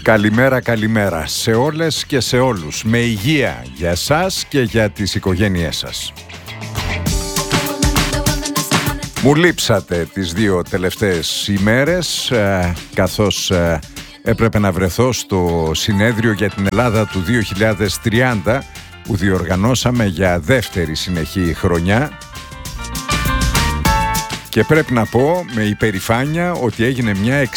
Καλημέρα, καλημέρα σε όλες και σε όλους. Με υγεία για εσάς και για τις οικογένειές σας. Μου λείψατε τις δύο τελευταίες ημέρες, καθώς έπρεπε να βρεθώ στο συνέδριο για την Ελλάδα του 2030 που διοργανώσαμε για δεύτερη συνεχή χρονιά. Και πρέπει να πω με υπερηφάνεια ότι έγινε μια